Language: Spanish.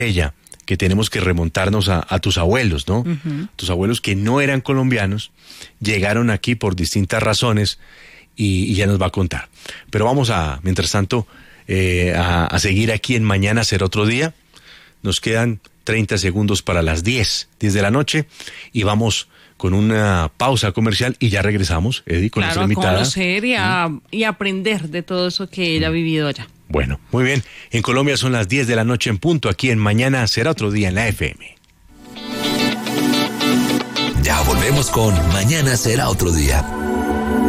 ella que tenemos que remontarnos a tus abuelos, ¿no? Ujú. Tus abuelos que no eran colombianos, llegaron aquí por distintas razones y ya nos va a contar. Pero vamos mientras tanto, a seguir aquí en Mañana Será Otro Día. Nos quedan 30 segundos para las 10 de la noche y vamos con una pausa comercial y ya regresamos, Eddie, con nuestra Claro, a invitada. conocer y aprender de todo eso que ella ha vivido allá. Bueno, muy bien. En Colombia son las 10 de la noche en punto. Aquí en Mañana Será Otro Día en la FM. Ya volvemos con Mañana Será Otro Día.